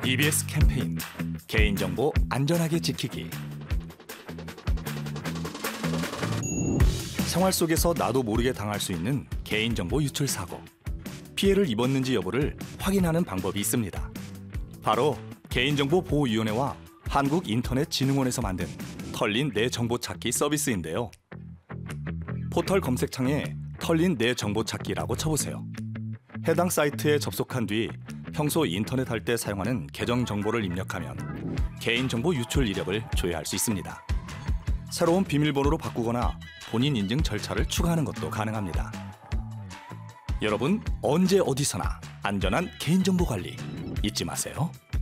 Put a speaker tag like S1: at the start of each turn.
S1: EBS 캠페인 개인정보 안전하게 지키기. 생활 속에서 나도 모르게 당할 수 있는 개인정보 유출 사고. 피해를 입었는지 여부를 확인하는 방법이 있습니다. 바로 개인정보보호위원회와 한국인터넷진흥원에서 만든 털린 내 정보 찾기 서비스인데요. 포털 검색창에 털린 내 정보 찾기라고 쳐보세요. 해당 사이트에 접속한 뒤 평소 인터넷 할 때 사용하는 계정 정보를 입력하면 개인정보 유출 이력을 조회할 수 있습니다. 새로운 비밀번호로 바꾸거나 본인 인증 절차를 추가하는 것도 가능합니다. 여러분, 언제 어디서나 안전한 개인정보 관리 잊지 마세요.